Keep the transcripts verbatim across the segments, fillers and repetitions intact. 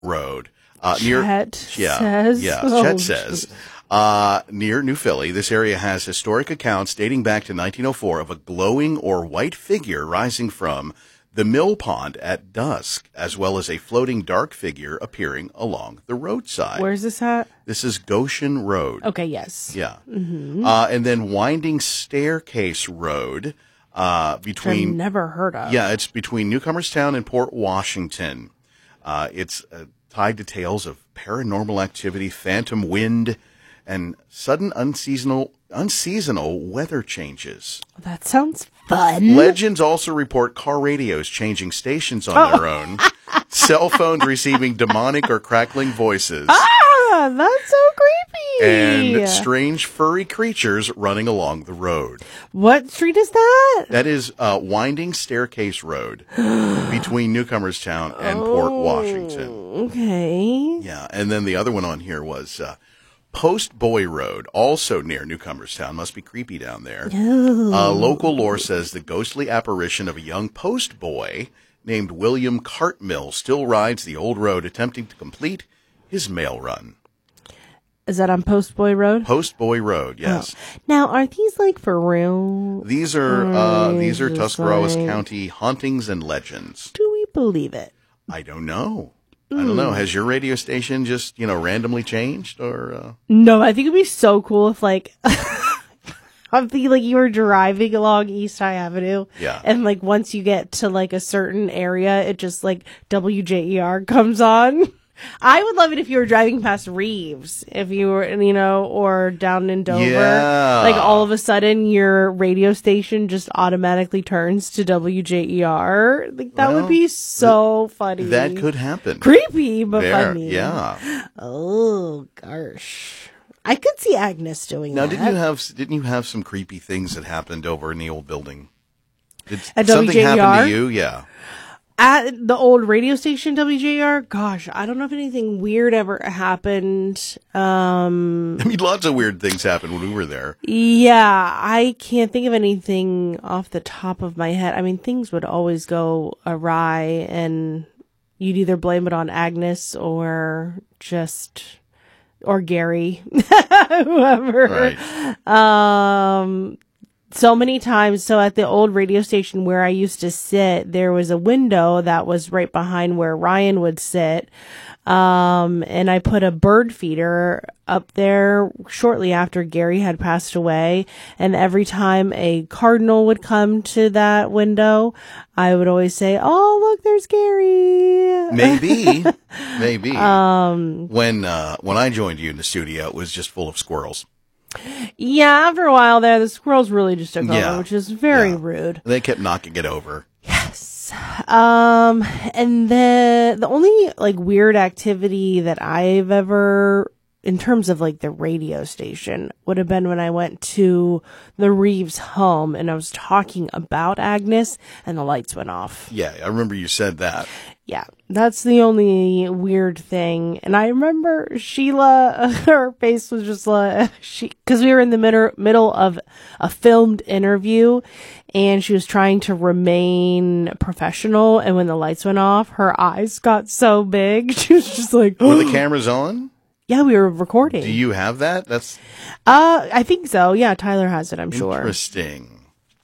Road. Uh, near, Chet yeah, says. Yeah, Oh, Chet says. Uh, near New Philly, this area has historic accounts dating back to nineteen oh four of a glowing or white figure rising from the mill pond at dusk, as well as a floating dark figure appearing along the roadside. Where's this at? This is Goshen Road. Okay, yes. Yeah. Mm-hmm. Uh, and then Winding Staircase Road, uh, between. I've never heard of. Yeah, it's between Newcomerstown and Port Washington. Uh, it's uh, tied to tales of paranormal activity, phantom wind, and sudden unseasonal unseasonal weather changes. That sounds fun. Legends also report car radios changing stations on Oh. their own, cell phones receiving demonic or crackling voices, Ah, that's so creepy. and strange furry creatures running along the road. What street is that? That is uh, Winding Staircase Road between Newcomerstown and Port Washington. Okay. Yeah, and then the other one on here was uh, Post Boy Road, also near Newcomerstown. Must be creepy down there. Uh, local lore says the ghostly apparition of a young post boy named William Cartmill still rides the old road, attempting to complete his mail run. Is that on Post Boy Road? Post Boy Road, yes. Oh. Now, are these like for real? These are uh, Or these are just Tuscarawas like- County hauntings and legends. Do we believe it? I don't know. I don't know. Has your radio station just, you know, randomly changed or? Uh... No, I think it'd be so cool if like, I'm thinking like you were driving along East High Avenue. Yeah. And like once you get to like a certain area, it just like W J E R comes on. I would love it if you were driving past Reeves, if you were, you know, or down in Dover. Yeah. Like all of a sudden your radio station just automatically turns to W J E R. Like that Well, would be so funny. That could happen. Creepy, but There, funny. yeah. Oh gosh, I could see Agnes doing Now, that. didn't you have didn't you have some creepy things that happened over in the old building? Did At something W J E R? happen to you? Yeah. At the old radio station W J E R? Gosh, I don't know if anything weird ever happened. Um, I mean, lots of weird things happened when we were there. yeah, I can't think of anything off the top of my head. I mean, things would always go awry, and you'd either blame it on Agnes or just or Gary, whoever. Right. Um, so many times. So at the old radio station where I used to sit, there was a window that was right behind where Ryan would sit. Um, and I put a bird feeder up there shortly after Gary had passed away. And every time a cardinal would come to that window, I would always say, "Oh, look, there's Gary." Maybe, maybe. Um, when uh, when I joined you in the studio, it was just full of squirrels. yeah, after a while there, the squirrels really just took Yeah. over, which is very Yeah. rude. They kept knocking it over. Yes. Um, and the, the only like weird activity that I've ever, in terms of like the radio station, would have been when I went to the Reeves home and I was talking about Agnes and the lights went off. Yeah, I remember you said that. Yeah, that's the only weird thing. And I remember Sheila, her face was just like, she, cause we were in the middle, middle of a filmed interview and she was trying to remain professional. And when the lights went off, her eyes got so big. She was just like, Were the cameras on? yeah, we were recording. Do you have that? That's uh, I think so. Yeah, Tyler has it, I'm sure. interesting.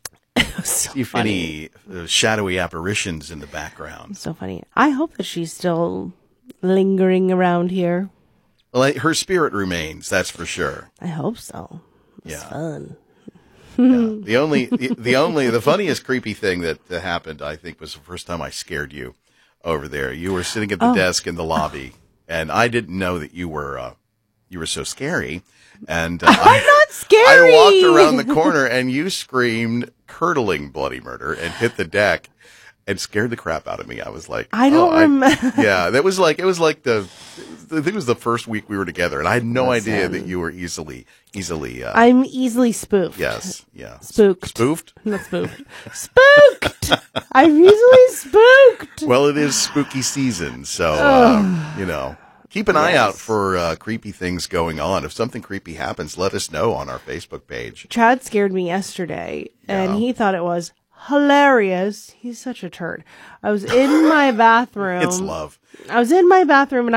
So See if funny. any uh, shadowy apparitions in the background. So funny. I hope that she's still lingering around here. Well, I- her spirit remains, that's for sure. I hope so. It's Yeah. fun. Yeah. The only, the, the only, the funniest creepy thing that, that happened, I think, was the first time I scared you over there. You were sitting at the Oh. desk in the lobby, and I didn't know that you were, uh, you were so scary. And uh, I'm I, not scary. I walked around the corner, and you screamed, curdling bloody murder, and hit the deck, and scared the crap out of me. I was like, I don't oh, remember. Yeah, that was like it was like the, I think it was the first week we were together, and I had no Listen. idea that you were easily, easily. Uh, I'm easily spoofed. yes, yeah, Spooked. spoofed. Not spoofed. Spooked. I'm easily spooked. Well, it is spooky season, so um, you know, keep an eye Yes. out for uh, creepy things going on. If something creepy happens, let us know on our Facebook page. Chad scared me yesterday, and Yeah. he thought it was hilarious. He's such a turd. I was in my bathroom. It's love. I was in my bathroom and